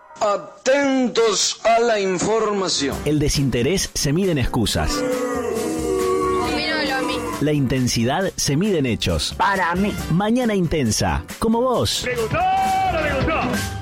Atentos a la información. El desinterés se mide en excusas. Dímelo a mí. La intensidad se mide en hechos. Para mí. Mañana Intensa, como vos. ¿Le gustó o no le gustó?